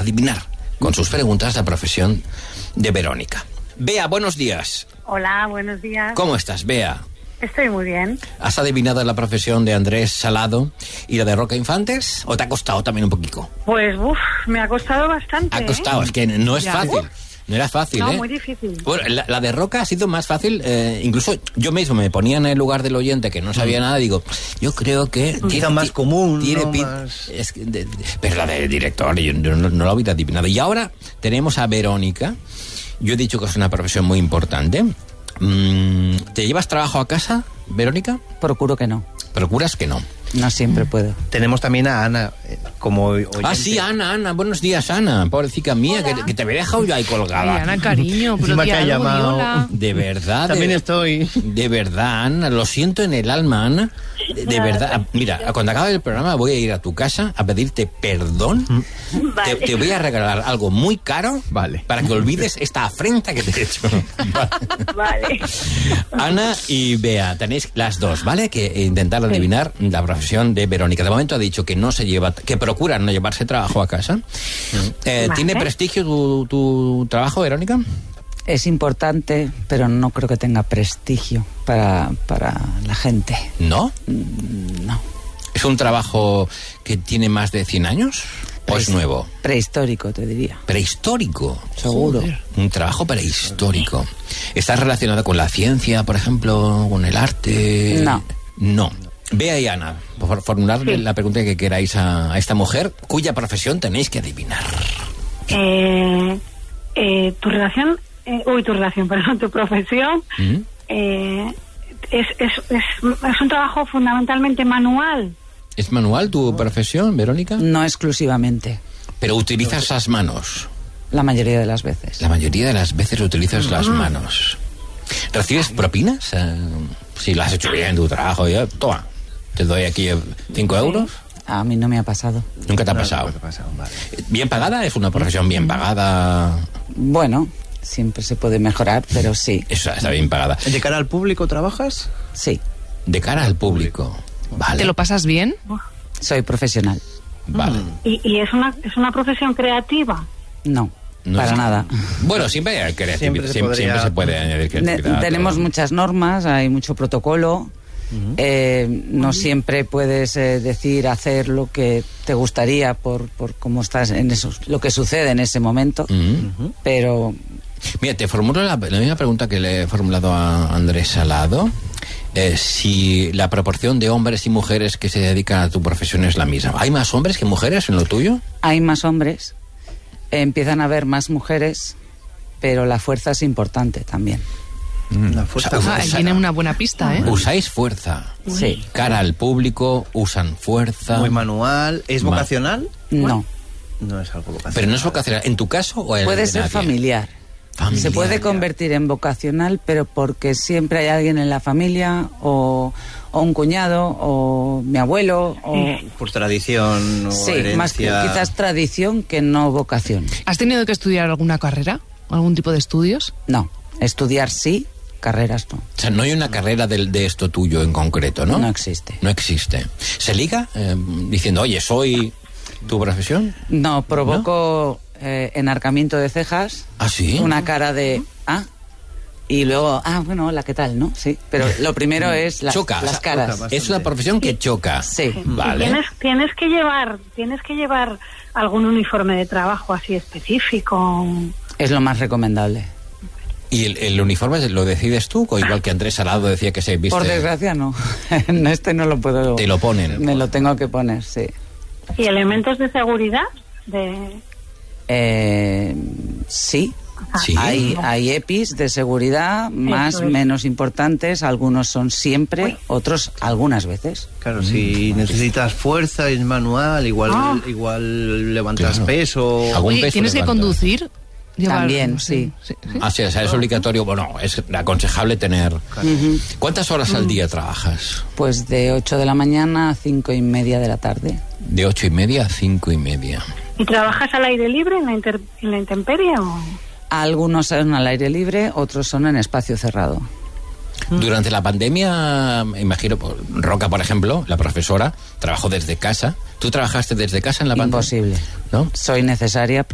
adivinar con sus preguntas la profesión de Verónica. Bea, buenos días. Hola, buenos días. ¿Cómo estás, Bea? Estoy muy bien. ¿Has adivinado la profesión de Andrés Salado y la de Roca Infantes? ¿O te ha costado también un poquito? Pues, me ha costado bastante. Ha costado, es que no es fácil. No era fácil, No, muy difícil. Bueno, la de Roca ha sido más fácil. Incluso yo mismo me ponía en el lugar del oyente que no sabía nada. Digo, yo creo que... Quizá más común, tiene ¿no? Más... pero la de director, yo no la hubiera adivinado. Y ahora tenemos a Verónica. Yo he dicho que es una profesión muy importante. ¿Te llevas trabajo a casa, Verónica? Procuro que no. ¿Procuras que no? No siempre puedo. Tenemos también a Ana como oyente. Ah, sí, Ana. Buenos días, Ana. Pobrecita mía, que te había dejado yo ahí colgada. Ay, Ana, cariño, pero Encima que ha llamado. hola. De verdad. También estoy. De verdad, Ana. Lo siento en el alma, Ana. De verdad. Mira, cuando acabe el programa voy a ir a tu casa a pedirte perdón. Vale. Te voy a regalar algo muy caro. Vale. Para que olvides esta afrenta que te he hecho. Vale. Ana y Bea, tenéis las dos, ¿vale? Que intentar adivinar la profesión de Verónica. De momento ha dicho que no se lleva, que procuran no llevarse trabajo a casa. ¿Tiene prestigio tu trabajo, Verónica? Es importante, pero no creo que tenga prestigio para la gente. ¿No? No. ¿Es un trabajo que tiene más de 100 años? ¿O es nuevo? Prehistórico, te diría. Prehistórico. Seguro. Joder, un trabajo prehistórico. ¿Está relacionado con la ciencia, por ejemplo, con el arte? No. Bea y Ana, por formularle la pregunta que queráis a esta mujer, cuya profesión tenéis que adivinar. Tu profesión es un trabajo fundamentalmente manual. ¿Es manual tu profesión, Verónica? No exclusivamente. Pero utilizas las manos. La mayoría de las veces. La mayoría de las veces utilizas las manos. ¿Recibes propinas? Si lo has hecho bien tu trabajo, toma, te doy aquí 5 euros. A mí no me ha pasado. ¿Nunca te ha pasado? Vale. ¿Bien pagada? ¿Es una profesión bien pagada? Bueno, siempre se puede mejorar, pero sí. Eso está bien pagada. ¿De cara al público trabajas? Sí. De cara al público. Vale. ¿Te lo pasas bien? Soy profesional. Vale. ¿Y es una profesión creativa? No. No para sé. nada. Bueno, siempre hay creatividad. Siempre se puede añadir creatividad. Tenemos muchas normas, hay mucho protocolo. No siempre puedes hacer lo que te gustaría por cómo estás en eso, lo que sucede en ese momento. Pero... Mira, te formulo la misma pregunta que le he formulado a Andrés Salado. Si la proporción de hombres y mujeres que se dedican a tu profesión es la misma. ¿Hay más hombres que mujeres en lo tuyo? Hay más hombres. Empiezan a haber más mujeres, pero la fuerza es importante también. La fuerza. Tiene una buena pista, ¿eh? Usáis fuerza. Sí. Cara al público, usan fuerza. Muy manual. ¿Es vocacional? No. No es algo vocacional. Pero no es vocacional. ¿En tu caso o en Puede el de ser nadie? familiar. Se puede convertir en vocacional, pero porque siempre hay alguien en la familia, o un cuñado, o mi abuelo, o... Por tradición o Sí, herencia. más que quizás tradición que no vocación. ¿Has tenido que estudiar alguna carrera? ¿Algún tipo de estudios? No, estudiar sí, carreras no. O sea, no hay una carrera de esto tuyo en concreto, ¿no? No existe. No existe. ¿Se liga diciendo, oye, soy tu profesión? No, provoco enarcamiento de cejas. ¿Ah, sí? Una cara de... Y luego, bueno, hola, ¿qué tal? ¿No? Sí, pero lo primero es Choca, las caras. Es una profesión que choca. Sí. Vale. Tienes que llevar algún uniforme de trabajo así específico. Es lo más recomendable. ¿Y el uniforme lo decides tú? O igual que Andrés Salado decía que se viste... Por desgracia no. En este no lo puedo... Te lo ponen. Me lo tengo que poner, sí. ¿Y elementos de seguridad? Sí. Sí. Hay EPIs de seguridad, más, menos importantes. Algunos son siempre, otros algunas veces. Claro, si necesitas fuerza, es manual, igual levantas peso. ¿Algún Oye, peso ¿tienes que levantas? conducir? También, sí. Ah, sí, o sea, es obligatorio. Bueno, es aconsejable tener... ¿Cuántas horas al día trabajas? Pues de 8 de la mañana a 5:30 de la tarde. De 8:30 a 5:30. ¿Y trabajas al aire libre en la intemperie o...? Algunos son al aire libre, otros son en espacio cerrado. Durante la pandemia, me imagino, Roca, por ejemplo, la profesora, trabajó desde casa. ¿Tú trabajaste desde casa en la pandemia? Imposible. ¿No? Soy necesaria